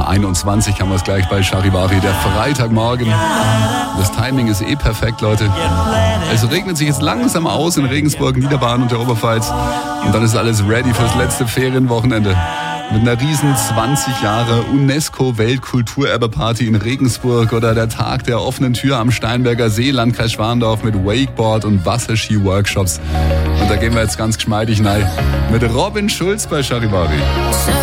21 haben wir es gleich bei Charivari, der Freitagmorgen. Das Timing ist perfekt, Leute. Es regnet sich jetzt langsam aus in Regensburg, Niederbayern und der Oberpfalz. Und dann ist alles ready fürs letzte Ferienwochenende. Mit einer riesen 20 Jahre UNESCO-Weltkulturerbe-Party in Regensburg oder der Tag der offenen Tür am Steinberger See, Landkreis Schwandorf mit Wakeboard- und Wasserski-Workshops. Und da gehen wir jetzt ganz geschmeidig rein mit Robin Schulz bei Charivari.